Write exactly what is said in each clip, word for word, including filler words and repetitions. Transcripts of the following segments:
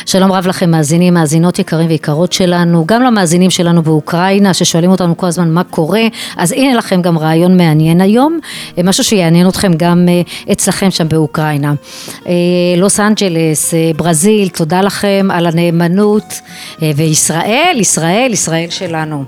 שלום רב לכם מאזינים, מאזינות יקרים ויקרות שלנו, גם למאזינים שלנו באוקראינה ששואלים אותנו כל הזמן מה קורה, אז הנה לכם גם רעיון מעניין היום, משהו שיעניין אתכם גם אצלכם שם באוקראינה. לוס אנג'לס, ברזיל, תודה לכם על הנאמנות, וישראל, ישראל, ישראל שלנו.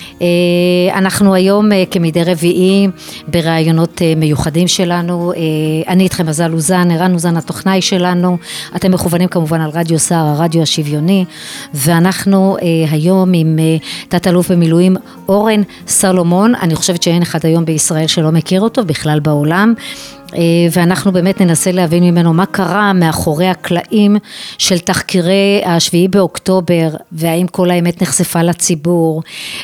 אנחנו היום כמדי רביעי ברעיונות מיוחדים שלנו, אני איתכם מזל אוזן, ערן אוזן התוכנאי שלנו, אתם מכוונים כמובן על רדיו סער, הרדיו השוויוני, ואנחנו היום עם תת אלוף במילואים אורן סולומון, אני חושבת שאין אחד היום בישראל שלא מכיר אותו, בכלל בעולם, ואנחנו באמת ננסה להבין ממנו מה קרה מאחורי הקלעים של תחקירי השביעי באוקטובר, והאם כל האמת נחשפה לציבור.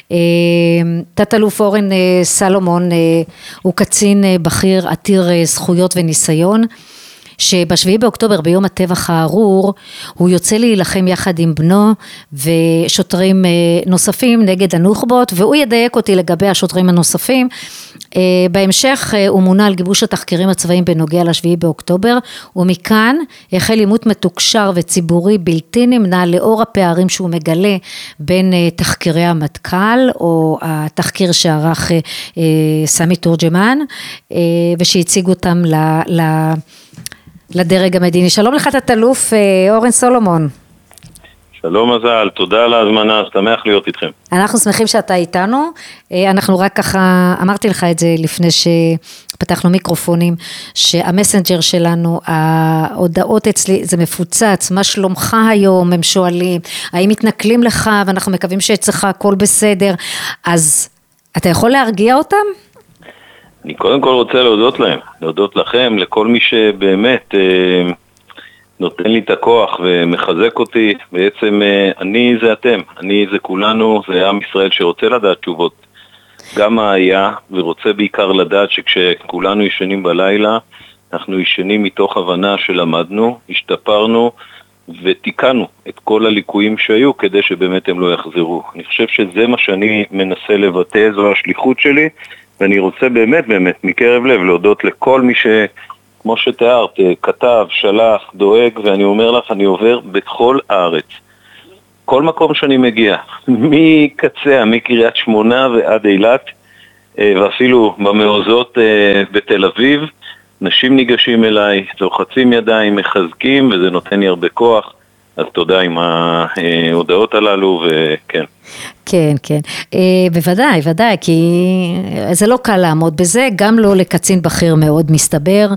תת אלוף אורן סולומון הוא קצין בכיר עתיר זכויות וניסיון, שבשביעי באוקטובר ביום הטבח הארור הוא יוצא להילחם יחד עם בנו ושוטרים נוספים נגד הנוח'בות, והוא ידייק אותי לגבי השוטרים הנוספים. בהמשך הוא מונה על גיבוש התחקירים הצבאיים בנוגע לשביעי באוקטובר, ומכאן החל עימות מתוקשר וציבורי בלתי נמנע לאור הפערים שהוא מגלה בין תחקירי המטכ"ל או התחקיר שערך סמי תורג'מן ושהציג אותם ל... ל לדרג המדיני. שלום לך תת אלוף אורן סולומון. שלום מזל, תודה על ההזמנה, שמח להיות איתכם. אנחנו שמחים שאתה איתנו, אנחנו רק ככה, אמרתי לך את זה לפני שפתחנו מיקרופונים, שהמסנג'ר שלנו, ההודעות אצלי, זה מפוצץ, מה שלומך היום, הם שואלים, האם מתנכלים לך, ואנחנו מקווים שאצלך הכל בסדר, אז אתה יכול להרגיע אותם? אני קודם כל רוצה להודות להם, להודות לכם, לכל מי שבאמת אה, נותן לי את הכוח ומחזק אותי. בעצם אה, אני זה אתם, אני זה כולנו, זה עם ישראל שרוצה לדעת תשובות. גם מה היה, ורוצה בעיקר לדעת שכשכולנו ישנים בלילה, אנחנו ישנים מתוך הבנה שלמדנו, השתפרנו ותיקנו את כל הליקויים שהיו כדי שבאמת הם לא יחזרו. אני חושב שזה מה שאני מנסה לבטא, זו השליחות שלי, ואני רוצה באמת באמת מקרב לב להודות לכל מי ש, כמו שתיארת, כתב, שלח, דואג, ואני אומר לך, אני עובר בכל הארץ. כל מקום שאני מגיע, מקצה, מקריית שמונה ועד אילת, ואפילו במעוזות בתל אביב, נשים ניגשים אליי, זוחצים ידיים, מחזקים, וזה נותן לי הרבה כוח. אז תודה עם ההודעות הללו, וכן. כן, כן. בוודאי, ודאי, כי זה לא קל לעמוד בזה, גם לא לקצין בכיר מאוד מסתבר,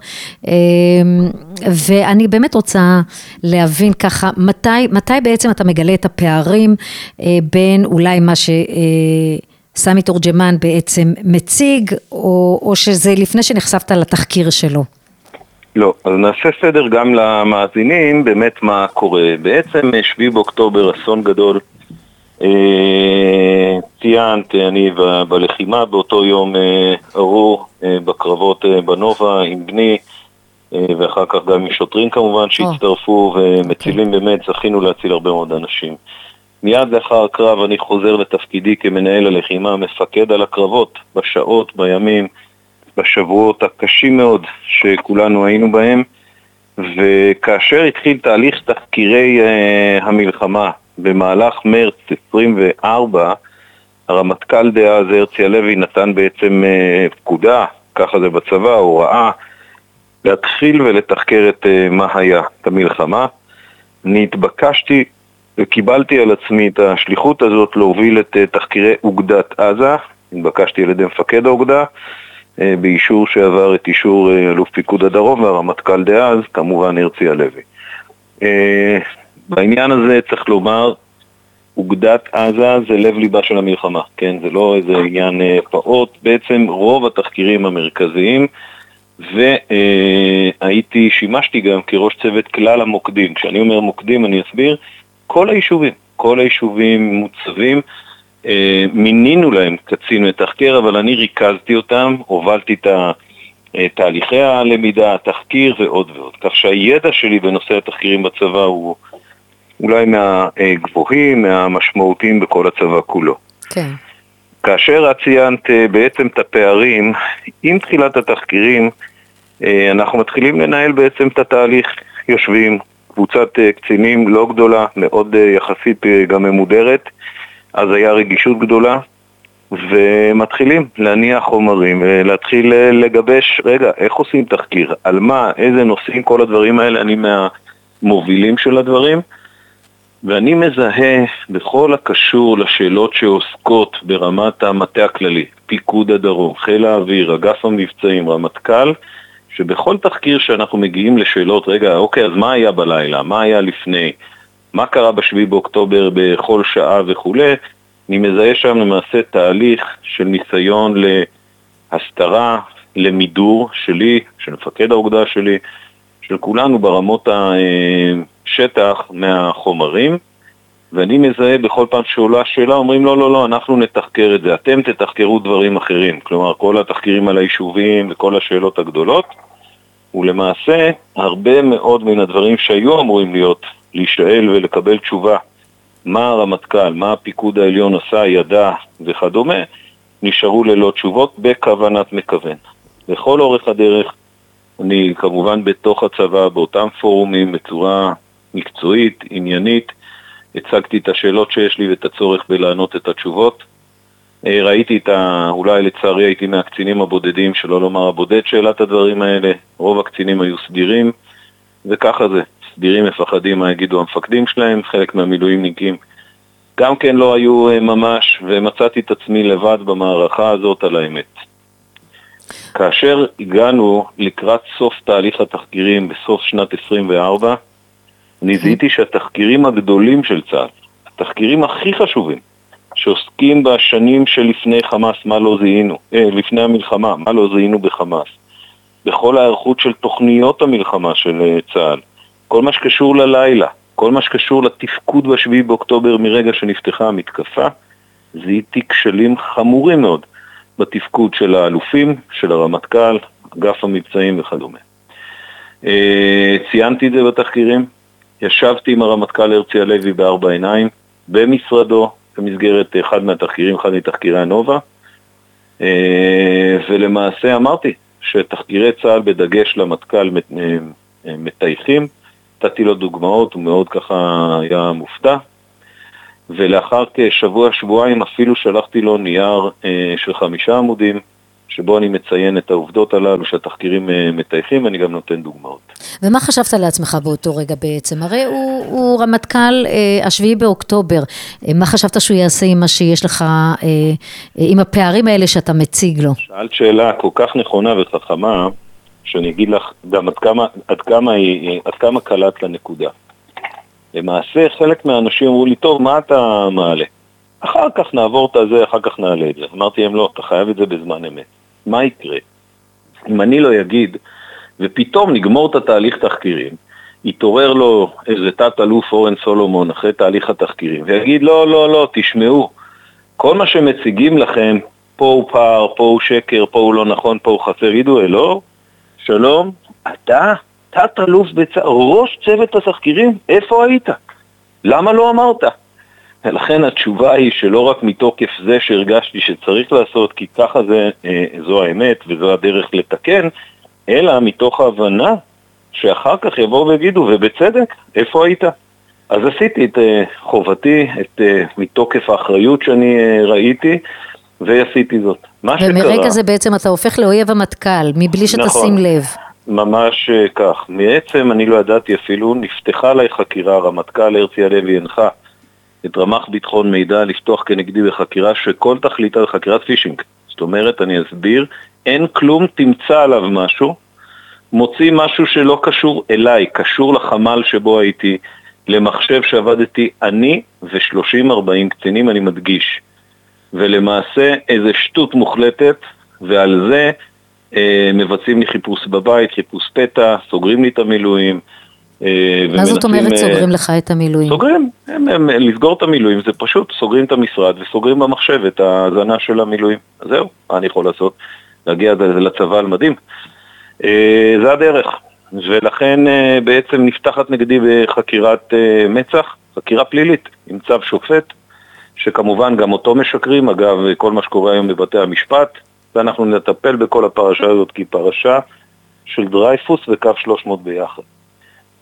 ואני באמת רוצה להבין ככה, מתי, מתי בעצם אתה מגלה את הפערים בין אולי מה ש... סמי תורג'מן בעצם מציג, או, או שזה לפני שנחשפת לתחקיר שלו? לא, אז נעשה סדר גם למאזינים, באמת מה קורה. בעצם שביעי באוקטובר, אסון גדול, אה, ציינת, אני ב- בלחימה באותו יום אה, ארור, אה, בקרבות אה, בנובה עם בני, אה, ואחר כך גם עם שוטרים כמובן שהצטרפו, ומצילים באמת, זכינו להציל הרבה מאוד אנשים. מיד לאחר הקרב אני חוזר לתפקידי כמנהל הלחימה, מפקד על הקרבות, בשעות, בימים, בשבועות הקשים מאוד שכולנו היינו בהם, וכאשר התחיל תהליך תחקירי uh, המלחמה במהלך מרץ עשרים וארבע, הרמטכ"ל דאז הרצי הלוי נתן בעצם uh, פקודה, ככה זה בצבא, הוראה, להתחיל ולתחקר את uh, מה היה, את המלחמה. אני התבקשתי וקיבלתי על עצמי את השליחות הזאת להוביל את uh, תחקירי אוגדת עזה, התבקשתי על ידי מפקד האוגדה, באישור שעבר את אישור אלוף פיקוד הדרום והרמטכ"ל דאז, כמובן הרצי הלוי. בעניין הזה צריך לומר, אוגדת עזה זה לב ליבה של המלחמה, כן? זה לא איזה עניין פעוט, בעצם רוב התחקירים המרכזיים, והייתי, שימשתי גם כראש צוות כלל המוקדים. כשאני אומר מוקדים אני אסביר, כל היישובים, כל היישובים מוצבים, מינינו להם קצין מתחקר, אבל אני ריכזתי אותם, הובלתי את תהליכי הלמידה, התחקיר ועוד ועוד. כך שהידע שלי בנושא התחקירים בצבא הוא אולי מהגבוהים, מהמשמעותיים בכל הצבא כולו. כן. כאשר את ציינת בעצם את הפערים, עם תחילת התחקירים, אנחנו מתחילים לנהל בעצם את התהליך, יושבים, קבוצת קצינים לא גדולה, מאוד יחסית גם ממודרת, אז היה רגישות גדולה, ומתחילים להניח חומרים, להתחיל לגבש, רגע, איך עושים תחקיר, על מה, איזה נושאים, כל הדברים האלה, אני מהמובילים של הדברים, ואני מזהה בכל הקשור לשאלות שעוסקות ברמת המטה הכללי, פיקוד הדרום, חיל האוויר, אגף המבצעים, רמטכ"ל, שבכל תחקיר שאנחנו מגיעים לשאלות, רגע, אוקיי, אז מה היה בלילה, מה היה לפני, מה קרה בשביעי באוקטובר בכל שעה וכו', אני מזהה שם למעשה תהליך של ניסיון להסתרה, למידור שלי, של מפקד האוגדה שלי, של כולנו ברמות השטח מהחומרים, ואני מזהה בכל פעם שעולה שאלה, אומרים לא, לא, לא, אנחנו נתחקר את זה, אתם תתחקרו דברים אחרים, כלומר כל התחקירים על היישובים וכל השאלות הגדולות, ולמעשה הרבה מאוד מן הדברים שהיו אמורים להיות, להישאל ולקבל תשובה, מה הרמטכ"ל, מה הפיקוד העליון עשה, ידע וכדומה, נשארו ללא תשובות בכוונת מכוון. בכל אורך הדרך, אני כמובן בתוך הצבא, באותם פורומים, בצורה מקצועית, עניינית, הצגתי את השאלות שיש לי ואת הצורך בלענות את התשובות. ראיתי את ה... אולי לצערי הייתי מהקצינים הבודדים, שלא לומר הבודד שאלת הדברים האלה, רוב הקצינים היו סדירים, וככה זה. סדירים מפחדים מה יגידו המפקדים שלהם, חלק מהמילואימניקים גם כן לא היו ממש, ומצאתי את עצמי לבד במערכה הזאת על האמת. כאשר הגענו לקראת סוף תהליך התחקירים בסוף שנת עשרים וארבע, אני זיהיתי שהתחקירים הגדולים של צה"ל, התחקירים הכי חשובים, שעוסקים בשנים שלפני חמאס, מה לא זיהינו, אה, לפני המלחמה, מה לא זיהינו בחמאס, בכל ההיערכות של תוכניות המלחמה של צה"ל, כל מה שקשור ללילה, כל מה שקשור לתפקוד בשביעי באוקטובר מרגע שנפתחה המתקפה, זיהיתי כשלים חמורים מאוד בתפקוד של האלופים, של הרמטכ"ל, אגף המבצעים וכדומה. ציינתי את זה בתחקירים, ישבתי עם הרמטכ"ל הרצי הלוי בארבע עיניים, במשרדו, במסגרת אחד מהתחקירים, אחד מתחקירי הנובה, ולמעשה אמרתי שתחקירי צה"ל בדגש למטכ"ל מטייחים, נתתי לו דוגמאות, הוא מאוד ככה היה מופתע, ולאחר כשבוע, שבועיים אפילו שלחתי לו נייר אה, של חמישה עמודים, שבו אני מציין את העובדות הללו שהתחקירים אה, מטייחים, ואני גם נותן דוגמאות. ומה חשבת לעצמך באותו רגע בעצם? הרי הוא, הוא רמטכ"ל אה, השביעי באוקטובר, אה, מה חשבת שהוא יעשה עם מה שיש לך, אה, אה, עם הפערים האלה שאתה מציג לו? שאלת שאלה כל כך נכונה וחכמה, שאני אגיד לך גם עד כמה, עד כמה, עד כמה קלט לנקודה. למעשה חלק מהאנשים אמרו לי, טוב, מה אתה מעלה? אחר כך נעבור את זה, אחר כך נעלה את זה. אמרתי להם, לא, אתה חייב את זה בזמן אמת. מה יקרה? אם אני לא אגיד, ופתאום נגמור את התהליך תחקירים, יתעורר לו איזה תת אלוף אורן סולומון אחרי תהליך התחקירים, ויגיד, לא, לא, לא, תשמעו, כל מה שמציגים לכם, פה הוא פער, פה הוא שקר, פה הוא לא נכון, פה הוא חסר, ידעו אלו, שלום, אתה, תת אלוף בצ... ראש צוות התחקירים, איפה היית? למה לא אמרת? ולכן התשובה היא שלא רק מתוקף זה שהרגשתי שצריך לעשות, כי ככה זה, אה, זו האמת וזו הדרך לתקן, אלא מתוך ההבנה שאחר כך יבואו ויגידו, ובצדק, איפה היית? אז עשיתי את אה, חובתי, את אה, מתוקף האחריות שאני אה, ראיתי, ועשיתי זאת. ומרגע שקרה, זה בעצם אתה הופך לאויב המטכ"ל, מבלי שתשים נכון, לב. כך. בעצם אני לא ידעתי אפילו, נפתחה עליי חקירה, הרמטכ"ל הרצי הלוי הנחה את רמ"ח ביטחון מידע לפתוח כנגדי בחקירה שכל תכליתה בחקירת פישינג. זאת אומרת, אני אסביר, אין כלום, תמצא עליו משהו, מוציא משהו שלא קשור אליי, קשור לחמ"ל שבו הייתי, למחשב שעבדתי אני ו-שלושים ארבעים קצינים, אני מדגיש. ולמעשה איזה שטות מוחלטת, ועל זה אה, מבצעים לי חיפוש בבית, חיפוש פתע, סוגרים לי את המילואים. אה, מה זאת אומרת סוגרים לך את המילואים? סוגרים, הם, הם, לסגור את המילואים, זה פשוט סוגרים את המשרד וסוגרים במחשב את ההזנה של המילואים. אז זהו, מה אני יכול לעשות? להגיע לצבא על מדים. אה, זה הדרך, ולכן אה, בעצם נפתחת נגדי בחקירת אה, מצח, חקירה פלילית, עם צו שופט, שכמובן גם אותו משקרים, אגב, כל מה שקורה היום בבתי המשפט, ואנחנו נטפל בכל הפרשה הזאת, כי פרשה של דרייפוס וקו שלוש מאות ביחד.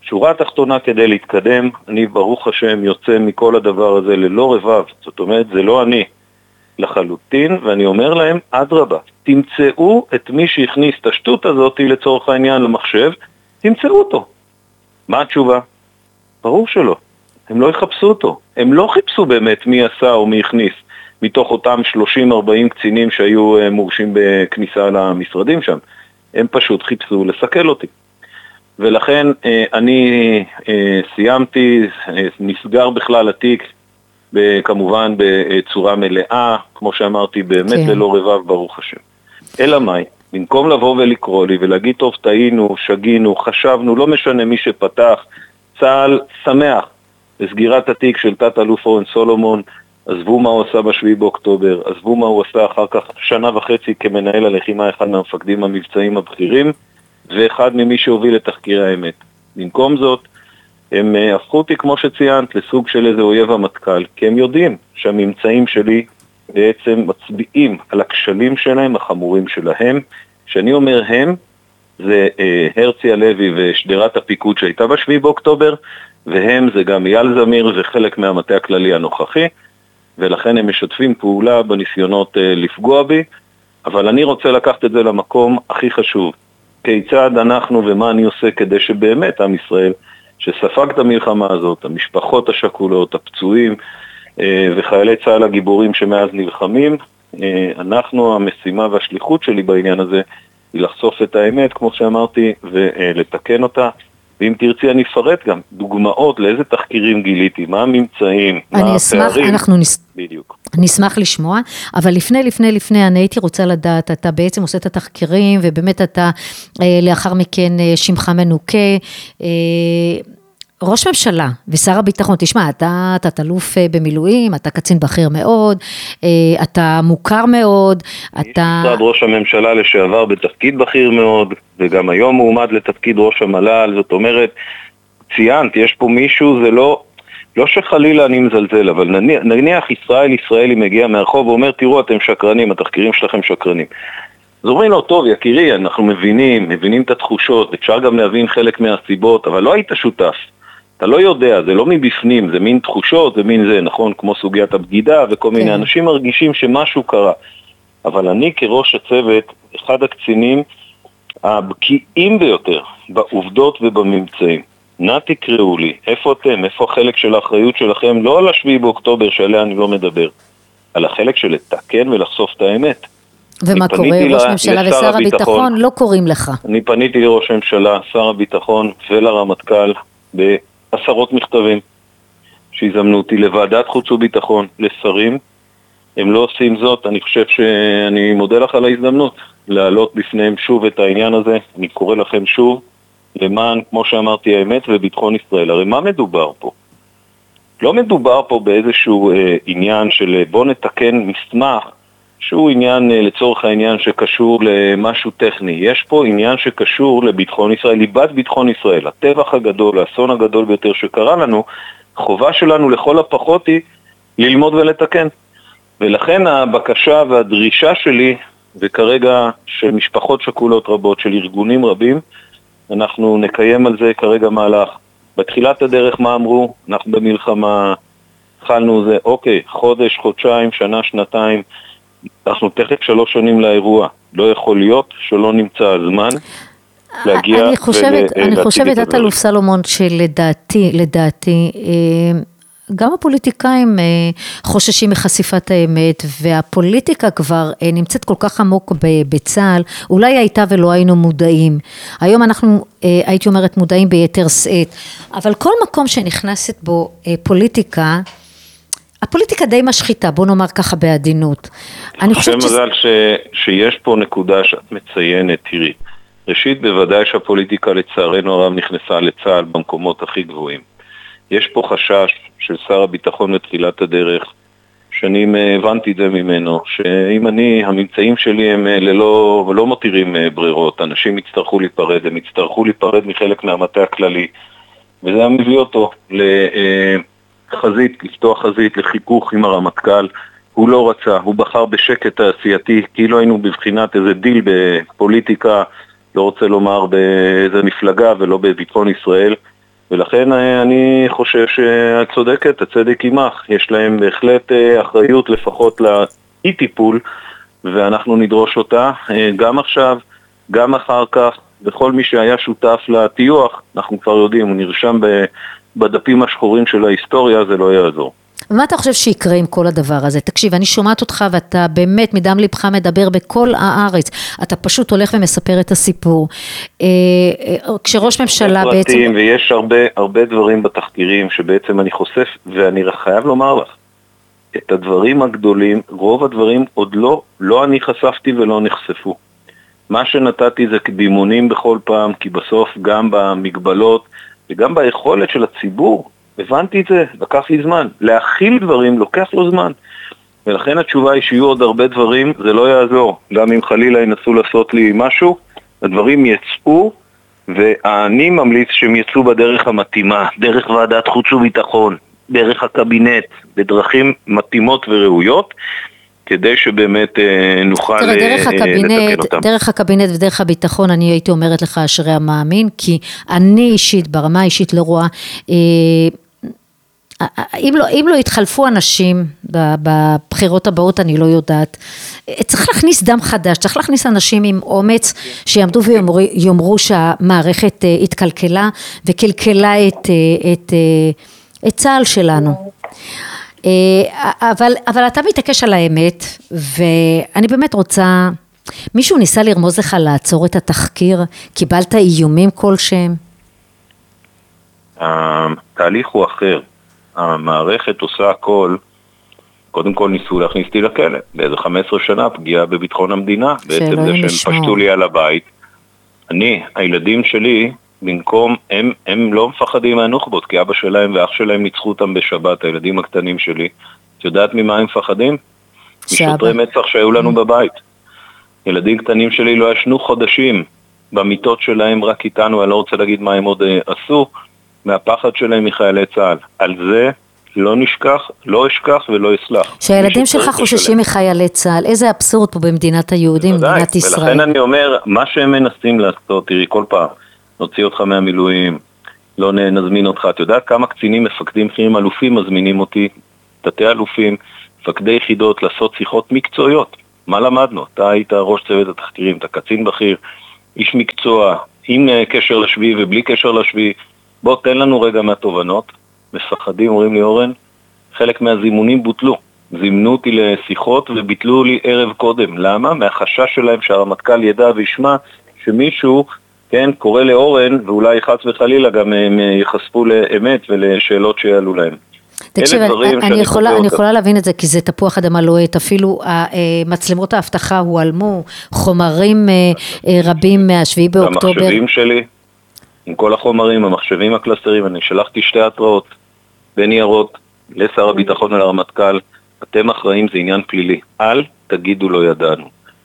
שורה התחתונה כדי להתקדם, אני ברוך השם יוצא מכל הדבר הזה ללא רבב, זאת אומרת זה לא אני לחלוטין, ואני אומר להם, אדרבה, תמצאו את מי שהכניס את השטות הזאת לצורך העניין למחשב, תמצאו אותו. מה התשובה? ברור שלא. הם לא יחפשו אותו. הם לא חיפשו באמת מי עשה או מי הכניס מתוך אותם שלושים ארבעים קצינים שהיו מורשים בכניסה למשרדים שם. הם פשוט חיפשו לסכל אותי. ולכן אני סיימתי, נסגר בכלל התיק, כמובן בצורה מלאה, כמו שאמרתי, באמת כן. ללא רבב ברוך השם. אלא מאי, במקום לבוא ולקרוא לי ולהגיד טוב טעינו, שגינו, חשבנו, לא משנה מי שפתח, צה"ל שמח בסגירת התיק של תת אלוף אורן סולומון, עזבו מה הוא עשה בשביעי באוקטובר, עזבו מה הוא עשה אחר כך שנה וחצי כמנהל הלחימה, אחד מהמפקדים המבצעיים הבכירים, ואחד ממי שהוביל את תחקירי האמת. במקום זאת, הם הפכו אותי, כמו שציינת, לסוג של איזה אויב המטכ"ל, כי הם יודעים שהממצאים שלי בעצם מצביעים על הכשלים שלהם, החמורים שלהם. שאני אומר הם, זה אה, הרצי הלוי ושדרת הפיקוד שהייתה בשביעי באוקטובר, והם זה גם אייל זמיר וחלק מהמטה הכללי הנוכחי, ולכן הם משתפים פעולה בניסיונות אה, לפגוע בי, אבל אני רוצה לקחת את זה למקום הכי חשוב. כיצד אנחנו ומה אני עושה כדי שבאמת עם ישראל, שספג את המלחמה הזאת, המשפחות השכולות, הפצועים וחיילי צה"ל הגיבורים שמאז נלחמים, אנחנו, המשימה והשליחות שלי בעניין הזה היא לחשוף את האמת, כמו שאמרתי, ולתקן אותה. ואם תרצי אני אפרט גם דוגמאות לאיזה תחקירים גיליתי, מה הממצאים, מה הפערים. אני אשמח, אנחנו נס... בדיוק. נשמח לשמוע, אבל לפני, לפני, לפני, אני הייתי רוצה לדעת, אתה בעצם עושה את התחקירים, ובאמת אתה לאחר מכן שמך מנוקה, ראש ממשלה ושר הביטחון, תשמע, אתה, אתה תלוף במילואים, אתה קצין בכיר מאוד, אתה מוכר מאוד, אתה... משרד ראש הממשלה לשעבר בתפקיד בכיר מאוד, וגם היום מועמד לתפקיד ראש המל"ל, זאת אומרת, ציינת, יש פה מישהו, זה לא, לא שחלילה אני מזלזל, אבל נניח, נניח ישראל ישראלי מגיע מהרחוב ואומר, תראו, אתם שקרנים, התחקירים שלכם שקרנים. אז אומרים לו, טוב, יקירי, אנחנו מבינים, מבינים את התחושות, אפשר גם להבין חלק מהסיבות, אבל לא היית שותף. אתה לא יודע, זה לא מבפנים, זה מין תחושות, זה מין זה, נכון, כמו סוגיית הבגידה, וכל מיני אנשים מרגישים שמשהו קרה. אבל אני כראש הצוות, אחד הקצינים הבקיאים ביותר בעובדות ובממצאים. נא תקראו לי, איפה אתם, איפה החלק של האחריות שלכם, לא על השביעי באוקטובר שעליה אני לא מדבר, על החלק של לתקן ולחשוף את האמת. ומה קורה, ראש ממשלה ושר הביטחון לא קוראים לך. אני פניתי לראש הממשלה, שר הביטחון ולרמטכ"ל בעשרות מכתבים שהזמנו אותי לוועדת חוץ וביטחון, לשרים. הם לא עושים זאת, אני חושב שאני מודה לך על ההזדמנות להעלות בפניהם שוב את העניין הזה. אני קורא לכם שוב למען, כמו שאמרתי, האמת וביטחון ישראל. הרי מה מדובר פה? לא מדובר פה באיזשהו אה, עניין של בוא נתקן מסמך שהוא עניין לצורך העניין שקשור למשהו טכני. יש פה עניין שקשור לביטחון ישראל, ליבת ביטחון ישראל, הטבח הגדול, האסון הגדול ביותר שקרה לנו. חובה שלנו לכל הפחות היא ללמוד ולתקן. ולכן הבקשה והדרישה שלי, וכרגע של משפחות שכולות רבות, של ארגונים רבים, אנחנו נקיים על זה כרגע מהלך. בתחילת הדרך מה אמרו? אנחנו במלחמה, התחלנו זה, אוקיי, חודש, חודשיים, שנה, שנתיים, אנחנו תכף שלוש שנים לאירוע. לא יכול להיות שלא נמצא הזמן להגיע אני חושבת, ול... אני חושבת, את אלוף סלומון, שלדעתי, לדעתי, גם הפוליטיקאים חוששים מחשיפת האמת, והפוליטיקה כבר נמצאת כל כך עמוק בצה"ל, אולי הייתה ולא היינו מודעים. היום אנחנו, הייתי אומרת, מודעים ביתר שאת, אבל כל מקום שנכנסת בו פוליטיקה, הפוליטיקה די משחיתה, בוא נאמר ככה בעדינות. אני חושב מזל ש... שיש פה נקודה שאת מציינת, תראי. ראשית, בוודאי שהפוליטיקה לצערנו הרב נכנסה לצה"ל במקומות הכי גבוהים. יש פה חשש של שר הביטחון לתחילת הדרך, שאני הבנתי את זה ממנו, שאם אני, הממצאים שלי הם ללא, ולא מותירים ברירות, אנשים יצטרכו להיפרד, הם יצטרכו להיפרד מחלק מהמטה הכללי, וזה היה מביא אותו לחזית, לפתוח חזית, לחיכוך עם הרמטכ"ל. הוא לא רצה, הוא בחר בשקט תעשייתי, כאילו היינו בבחינת איזה דיל בפוליטיקה, לא רוצה לומר באיזה מפלגה ולא בביטחון ישראל, ולכן אני חושב שאת צודקת, הצדק עמך, יש להם בהחלט אחריות לפחות לאי טיפול, ואנחנו נדרוש אותה גם עכשיו, גם אחר כך, וכל מי שהיה שותף לטיוח, אנחנו כבר יודעים, הוא נרשם בדפים השחורים של ההיסטוריה, זה לא יעזור. ומה אתה חושב שיקרה עם כל הדבר הזה? תקשיב, אני שומעת אותך ואתה באמת מדם לבך מדבר בכל הארץ, אתה פשוט הולך ומספר את הסיפור. כשראש ממשלה בעצם... ויש הרבה, הרבה דברים בתחקירים שבעצם אני חושף, ואני חייב לומר לך, את הדברים הגדולים, רוב הדברים עוד לא, לא אני חשפתי ולא נחשפו. מה שנתתי זה קדימונים בכל פעם, כי בסוף גם במגבלות וגם ביכולת של הציבור, הבנתי את זה, לקח לי זמן. להכיל דברים לוקח לו זמן. ולכן התשובה היא שיהיו עוד הרבה דברים, זה לא יעזור. גם אם חלילה ינסו לעשות לי משהו, הדברים יצאו, ואני ממליץ שהם יצאו בדרך המתאימה, דרך ועדת חוץ וביטחון, דרך הקבינט, בדרכים מתאימות וראויות, כדי שבאמת אה, נוכל תראה, דרך אה, הקבינט, לתקן אותם. דרך הקבינט ודרך הביטחון, אני הייתי אומרת לך אשרי המאמין, כי אני אישית, ברמה האישית לא רואה, אה, אם לא, אם לא יתחלפו אנשים בבחירות הבאות, אני לא יודעת, צריך להכניס דם חדש, צריך להכניס אנשים עם אומץ, שיעמדו ויאמרו שהמערכת התקלקלה, וקלקלה את, את, את צה"ל שלנו. אבל, אבל אתה מתעקש על האמת, ואני באמת רוצה, מישהו ניסה לרמוז לך לעצור את התחקיר? קיבלת איומים כלשהם? התהליך הוא אחר. המערכת עושה הכל, קודם כל ניסו להכניס אותי לכלא, באיזה חמש עשרה שנה פגיעה בביטחון המדינה, בעצם זה שהם פשטו לי על הבית. אני, הילדים שלי, במקום, הם, הם לא מפחדים מהנוח'בות, כי אבא שלהם ואח שלהם ניצחו אותם בשבת, הילדים הקטנים שלי. את יודעת ממה הם מפחדים? משוטרי מצח שהיו לנו בבית. ילדים קטנים שלי לא ישנו חודשים במיטות שלהם רק איתנו, אני לא רוצה להגיד מה הם עוד עשו, מהפחד שלהם מחיילי צה"ל. על זה לא נשכח, לא אשכח ולא אסלח. שהילדים שלך חוששים מחיילי צה"ל, איזה אבסורד פה במדינת היהודים, במדינת ישראל. ולכן אני אומר, מה שהם מנסים לעשות, תראי, כל פעם, נוציא אותך מהמילואים, לא נזמין אותך, אתה יודע כמה קצינים, מפקדים, בכירים, אלופים מזמינים אותי, תתי אלופים, מפקדי יחידות, לעשות שיחות מקצועיות. מה למדנו? אתה היית ראש צוות התחקירים, אתה קצין בכיר, איש מקצוע, עם קשר לשביעי ובלי קשר לשביעי, בוא תן לנו רגע מהתובנות, מפחדים, אומרים לי אורן, חלק מהזימונים בוטלו, זימנו אותי לשיחות וביטלו לי ערב קודם, למה? מהחשש שלהם שהרמטכ"ל ידע וישמע שמישהו, כן, קורא לאורן, ואולי חס וחלילה גם הם יחשפו לאמת ולשאלות שיעלו להם. תקשיב, אני יכולה, אני יכולה להבין את זה, כי זה תפוח אדמה לוהט, אפילו מצלמות האבטחה הועלמו, חומרים רבים מהשביעי באוקטובר. המחשבים שלי, עם כל החומרים, המחשבים הקלסטרים, אני שלחתי שתי התראות בניירות לשר הביטחון ולרמטכ"ל, אתם אחראים, זה עניין פלילי, אל תגידו לא ידענו.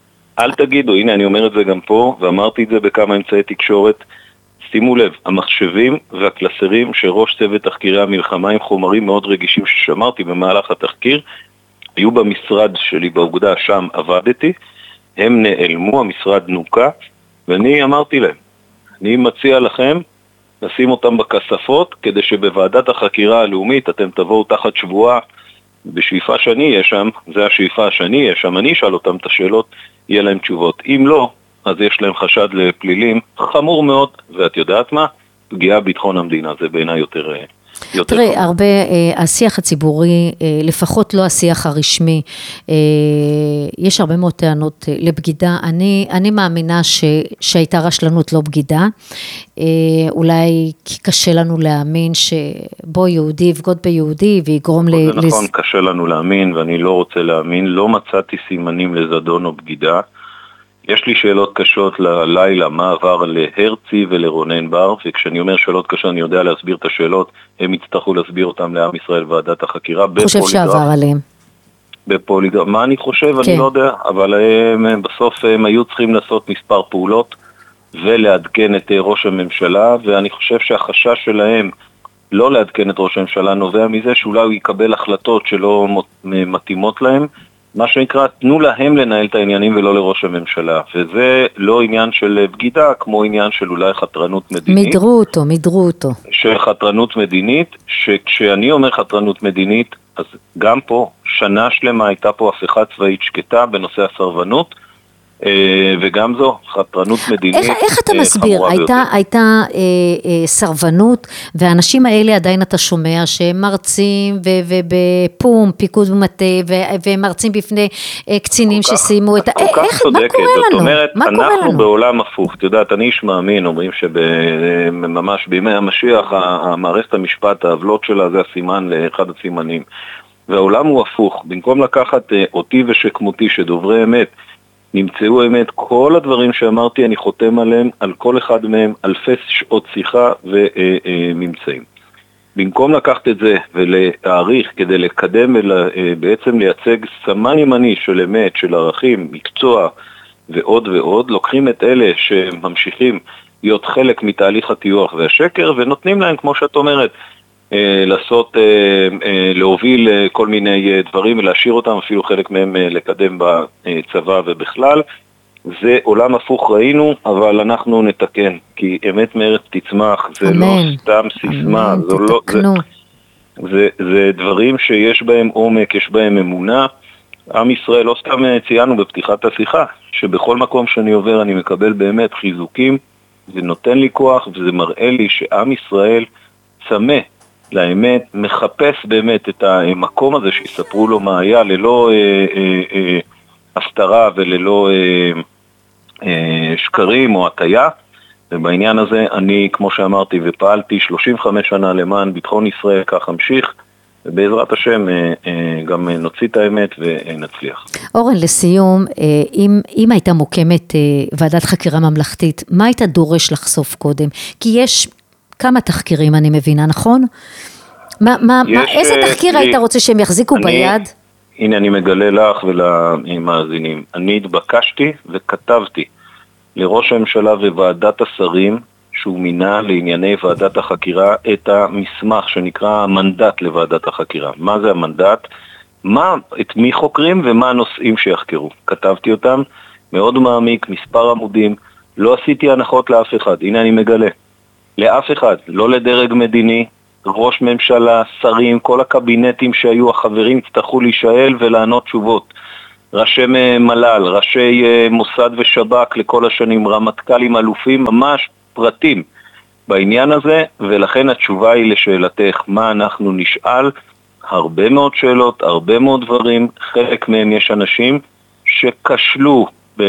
אל תגידו, הנה אני אומר את זה גם פה, ואמרתי את זה בכמה אמצעי תקשורת, שימו לב, המחשבים והקלסרים שראש צוות תחקירי המלחמה עם חומרים מאוד רגישים ששמרתי במהלך התחקיר, היו במשרד שלי באוגדה, שם עבדתי, הם נעלמו, המשרד נוקה, ואני אמרתי להם, אני מציע לכם לשים אותם בכספות, כדי שבוועדת החקירה הלאומית אתם תבואו תחת שבועה, בשאיפה שאני אהיה שם, זה השאיפה שאני אהיה שם, אני אשאל אותם את השאלות, יהיה להם תשובות. אם לא, אז יש להם חשד לפלילים חמור מאוד, ואת יודעת מה? פגיעה ביטחון המדינה, זה בעיניי יותר... תראה, הרבה, השיח הציבורי, לפחות לא השיח הרשמי, יש הרבה מאוד טענות לבגידה, אני, אני מאמינה ש, שהייתה רשלנות לא בגידה, אולי כי קשה לנו להאמין שבו יהודי יבגוד ביהודי ויגרום ל... זה נכון, קשה לנו להאמין ואני לא רוצה להאמין, לא מצאתי סימנים לזדון או בגידה, יש לי שאלות קשות ללילה, מה עבר להרצי ולרונן בר, וכשאני אומר שאלות קשות אני יודע להסביר את השאלות, הם יצטרכו להסביר אותם לעם ישראל ועדת החקירה. חושב שעבר עליהם. בפוליגרף, מה אני חושב? כן. אני לא יודע, אבל הם, בסוף הם היו צריכים לעשות מספר פעולות, ולעדכן את ראש הממשלה, ואני חושב שהחשש שלהם לא לעדכן את ראש הממשלה נובע מזה, שאולי הוא יקבל החלטות שלא מתאימות להם, מה שנקרא, תנו להם לנהל את העניינים ולא לראש הממשלה, וזה לא עניין של בגידה, כמו עניין של אולי חתרנות מדינית. מדרו אותו, מדרו אותו. של חתרנות מדינית, שכשאני אומר חתרנות מדינית, אז גם פה, שנה שלמה הייתה פה הפיכה צבאית שקטה בנושא הסרבנות, וגם זו, חתרנות מדינית. איך, איך אתה מסביר? הייתה, הייתה אה, אה, סרבנות, והאנשים האלה עדיין אתה שומע שהם מרצים ובפום, פיקוד ומטה, והם מרצים בפני אה, קצינים שסיימו את... כל כך צודקת, זאת אומרת, אנחנו לנו? בעולם הפוך, את יודעת, אני איש מאמין, אומרים שממש בימי המשיח, המערכת המשפט, העוולות שלה זה הסימן לאחד הסימנים, והעולם הוא הפוך, במקום לקחת אה, אותי ושכמותי שדוברי אמת, נמצאו אמת, כל הדברים שאמרתי אני חותם עליהם, על כל אחד מהם אלפי שעות שיחה וממצאים. במקום לקחת את זה ולהעריך כדי לקדם ובעצם לייצג סמן ימני של אמת, של ערכים, מקצוע ועוד ועוד, לוקחים את אלה שממשיכים להיות חלק מתהליך הטיוח והשקר ונותנים להם, כמו שאת אומרת, לעשות, להוביל כל מיני דברים ולהשאיר אותם, אפילו חלק מהם לקדם בצבא ובכלל. זה עולם הפוך ראינו, אבל אנחנו נתקן, כי אמת מארץ תצמח, זה אמן. לא סתם סיסמה, אמן, זה, לא, זה, זה, זה דברים שיש בהם עומק, יש בהם אמונה. עם ישראל, לא סתם ציינו בפתיחת השיחה, שבכל מקום שאני עובר אני מקבל באמת חיזוקים, זה נותן לי כוח, וזה מראה לי שעם ישראל צמא לאמת, מחפש באמת את המקום הזה שיספרו לו מה היה, ללא אה, אה, אה, הפתרה וללא אה, אה, שקרים או הטיה, ובעניין הזה אני, כמו שאמרתי ופעלתי שלושים וחמש שנה למען ביטחון ישראל, כך המשיך, ובעזרת השם אה, אה, גם נוציא את האמת ונצליח. אורן, לסיום, אה, אם, אם הייתה מוקמת אה, ועדת חקירה ממלכתית, מה היית דורש לחשוף קודם? כי יש כמה תחקירים אני מבינה, נכון? מה, מה, מה, איזה תחקיר היית רוצה שהם יחזיקו אני, ביד? הנה אני מגלה לך ולמאזינים. אני התבקשתי וכתבתי לראש הממשלה וועדת השרים, שהוא מינה לענייני ועדת החקירה, את המסמך שנקרא המנדט לוועדת החקירה. מה זה המנדט? מה, את מי חוקרים ומה הנושאים שיחקרו. כתבתי אותם, מאוד מעמיק, מספר עמודים, לא עשיתי הנחות לאף אחד. הנה אני מגלה. לאף אחד, לא לדרג מדיני, ראש ממשלה, שרים, כל הקבינטים שהיו החברים יצטרכו להישאל ולענות תשובות. ראשי מל"ל, ראשי מוסד ושב"כ לכל השנים, רמטכ"לים, אלופים, ממש פרטים בעניין הזה, ולכן התשובה היא לשאלתך, מה אנחנו נשאל? הרבה מאוד שאלות, הרבה מאוד דברים, חלק מהם יש אנשים שכשלו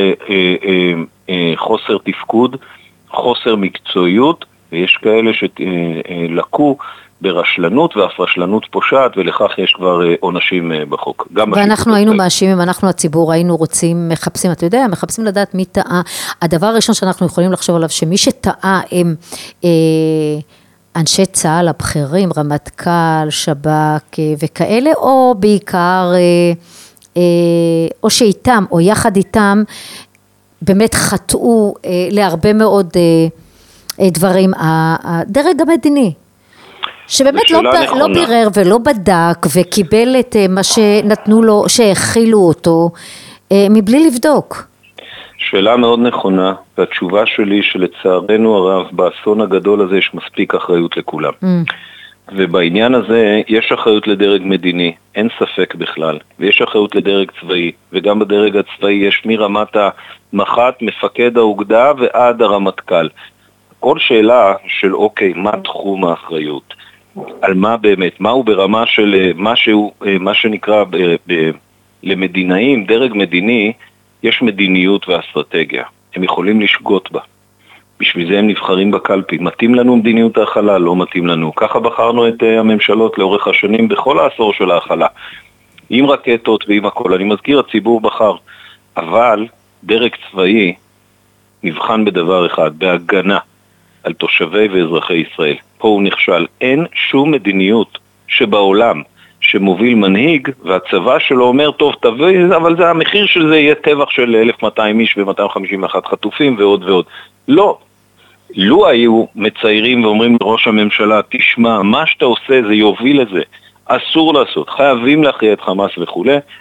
בחוסר תפקוד, חוסר מקצועיות, ויש כאלה שלקו ברשלנות, ואף רשלנות פושעת, ולכך יש כבר עונשים בחוק. ואנחנו היינו מאשימים, אנחנו הציבור היינו רוצים, מחפשים, אתה יודע, מחפשים לדעת מי טעה. הדבר הראשון שאנחנו יכולים לחשוב עליו, שמי שטעה הם אה, אנשי צה"ל הבכירים, רמטכ"ל, שב"כ וכאלה, או בעיקר, אה, אה, או שאיתם, או יחד איתם, באמת חטאו אה, להרבה מאוד אה, דברים. הדרג המדיני, שבאמת לא, ב, לא בירר ולא בדק וקיבל את מה שנתנו לו, שהכילו אותו, מבלי לבדוק. שאלה מאוד נכונה, והתשובה שלי שלצערנו הרב, באסון הגדול הזה יש מספיק אחריות לכולם. Mm. ובעניין הזה יש אחריות לדרג מדיני, אין ספק בכלל, ויש אחריות לדרג צבאי, וגם בדרג הצבאי יש מרמת המח"ט, מפקד האוגדה ועד הרמטכ"ל. כל שאלה של אוקיי, מה תחום האחריות? על מה באמת? מה הוא ברמה של מה שהוא, מה שנקרא ב, ב, למדינאים, דרג מדיני, יש מדיניות ואסטרטגיה. הם יכולים לשגות בה. בשביל זה הם נבחרים בקלפי. מתאים לנו מדיניות ההחלה, לא מתאים לנו. ככה בחרנו את הממשלות לאורך השנים בכל העשור של ההחלה. עם רקטות ועם הכל. אני מזכיר, הציבור בחר. אבל דרג צבאי נבחן בדבר אחד, בהגנה על תושבי ואזרחי ישראל. פה הוא נכשל. אין שום מדיניות שבעולם שמוביל מנהיג, והצבא שלו אומר, טוב, תביא, אבל זה המחיר של זה יהיה טבח של אלף מאתיים איש ו-מאתיים חמישים ואחת חטופים ועוד ועוד. לא. לו היו מציירים ואומרים לראש הממשלה, תשמע, מה שאתה עושה זה יוביל לזה. אסור לעשות. חייבים להכריע את חמאס וכו'.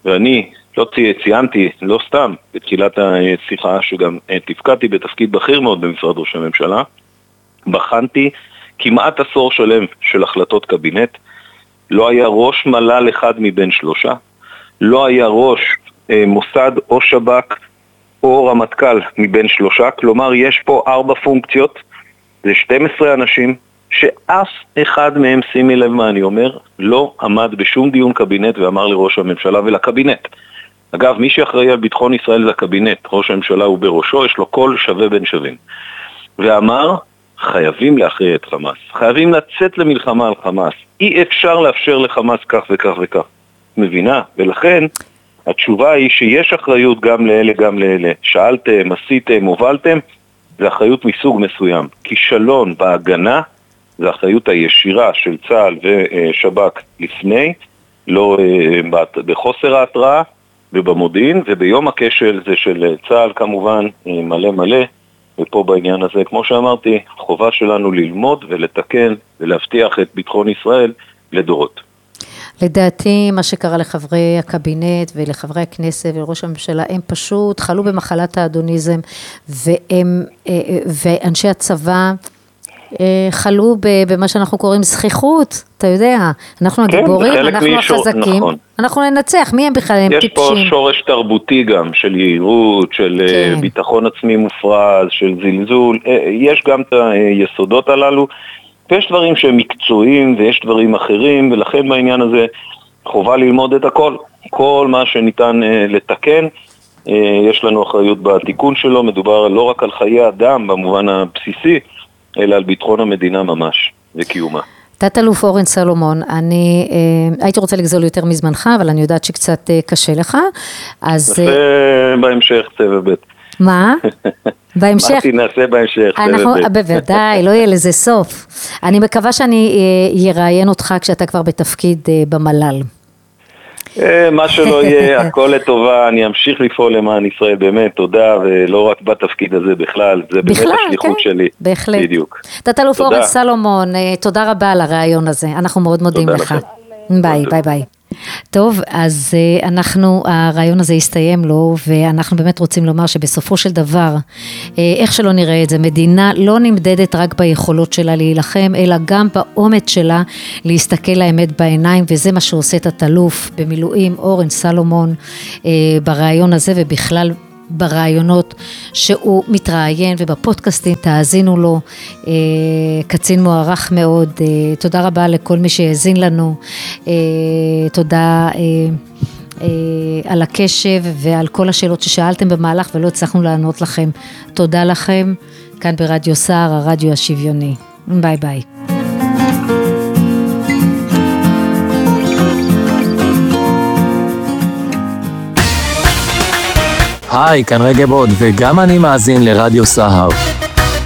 ואני לא ציינתי, לא סתם, בתחילת השיחה שגם תפקדתי בתפקיד בכיר מאוד במשרד ראש הממשלה, בחנתי כמעט עשור שלם של החלטות קבינט, לא היה ראש מל"ל אחד מבין שלושה, לא היה ראש אה, מוסד או שב"כ או רמטכ"ל מבין שלושה, כלומר יש פה ארבע פונקציות, זה שנים עשר אנשים, שאף אחד מהם, שימי לב מה אני אומר, לא עמד בשום דיון קבינט ואמר לראש הממשלה ולקבינט. אגב, מי שאחראי על ביטחון ישראל זה הקבינט, ראש הממשלה הוא בראשו, יש לו קול שווה בין שווים. ואמר, חייבים להכריע את חמאס, חייבים לצאת למלחמה על חמאס, אי אפשר לאפשר לחמאס כך וכך וכך. מבינה? ולכן התשובה היא שיש אחריות גם לאלה, גם לאלה. שאלתם, עשיתם, הובלתם, זה אחריות מסוג מסוים. כישלון בהגנה, זה אחריות הישירה של צה"ל ושב"כ לפני, לא בחוסר ההתראה ובמודיעין, וביום הכשל זה של צה"ל כמובן מלא מלא, ופה בעניין הזה, כמו שאמרתי, חובה שלנו ללמוד ולתקן ולהבטיח את ביטחון ישראל לדורות. לדעתי, מה שקרה לחברי הקבינט ולחברי הכנסת ולראש הממשלה, הם פשוט חלו במחלת האדוניזם, והם, ואנשי הצבא חלו במה שאנחנו קוראים זכיחות, אתה יודע, אנחנו הגיבורים, כן, אנחנו החזקים, נכון. אנחנו ננצח, מי הם בכלל, הם יש טיפשים. יש פה שורש תרבותי גם, של יהירות, של כן. ביטחון עצמי מופרז, של זלזול, יש גם את היסודות הללו, ויש דברים שהם מקצועיים ויש דברים אחרים, ולכן בעניין הזה חובה ללמוד את הכל. כל מה שניתן לתקן, יש לנו אחריות בתיקון שלו, מדובר לא רק על חיי אדם במובן הבסיסי, אלא על ביטחון המדינה ממש וקיומה. תת-אלוף אורן סלומון, אני אה, הייתי רוצה לגזול יותר מזמנך, אבל אני יודעת שקצת אה, קשה לך, אז... נעשה אה, בהמשך סבב ב'. מה? בהמשך... אמרתי נעשה בהמשך אנחנו, סבב ב'. בוודאי, לא יהיה לזה סוף. אני מקווה שאני אה, יראיין אותך כשאתה כבר בתפקיד אה, במל"ל. מה שלא יהיה, הכל לטובה, אני אמשיך לפעול למען ישראל, באמת, תודה, ולא רק בתפקיד הזה בכלל, זה באמת השליחות שלי. בהחלט. בדיוק. תת-אלוף אורן סלומון, תודה רבה על הרעיון הזה, אנחנו מאוד מודים לך. ביי, ביי, ביי. טוב, אז אנחנו, הרעיון הזה הסתיים לו, ואנחנו באמת רוצים לומר שבסופו של דבר, איך שלא נראה את זה, מדינה לא נמדדת רק ביכולות שלה להילחם, אלא גם באומץ שלה להסתכל לאמת בעיניים, וזה מה שעושה תת-אלוף במילואים אורן סלומון ברעיון הזה, ובכלל ברעיונות שהוא מתראיין, ובפודקאסטים תאזינו לו, קצין מוערך מאוד. תודה רבה לכל מי שהאזין לנו, תודה על הקשב ועל כל השאלות ששאלתם במהלך ולא הצלחנו לענות לכם. תודה לכם, כאן ברדיו סער, הרדיו השוויוני. ביי ביי. היי, כאן רגע בוד, וגם אני מאזין לרדיו סהר.